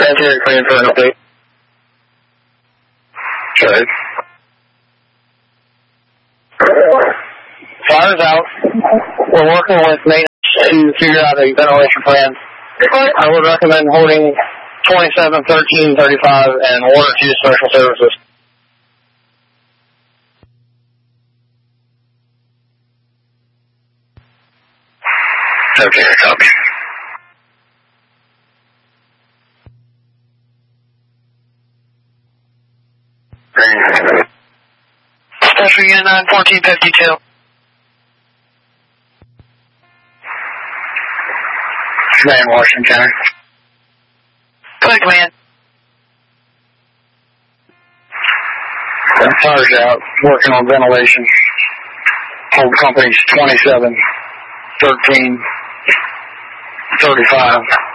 Sanitary plan for an update. Okay. Fire's out. We're working with maintenance to figure out a ventilation plan. I would recommend holding 27, 13, 35, and order to special services. Okay, copy. Special Unit 9, 1452. Command, Washington County. Go ahead, Command. Fire's out. Working on ventilation. Hold companies 27, 13, 35.